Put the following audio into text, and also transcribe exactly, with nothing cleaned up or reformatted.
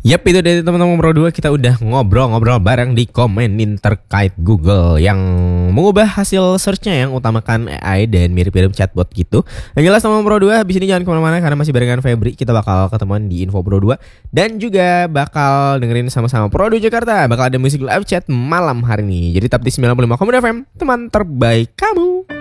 Yap, itu dari teman-teman Pro dua kita udah ngobrol-ngobrol bareng di komenin terkait Google yang mengubah hasil searchnya yang utamakan A I dan mirip-mirip chatbot gitu. Yang jelas teman Pro dua, habis ini jangan kemana-mana karena masih barengan Febri. Kita bakal ketemuan di Info Pro dua dan juga bakal dengerin sama-sama Pro dua Jakarta. Bakal ada musik live chat malam hari ini. Jadi tetap di sembilan puluh lima koma dua F M, teman terbaik kamu.